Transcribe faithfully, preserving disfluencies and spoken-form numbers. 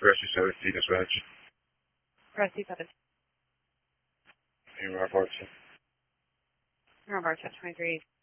Rescue seventeen dispatch. Rescue seventeen. Hey, Rob Archer. Rob Archer, twenty-three.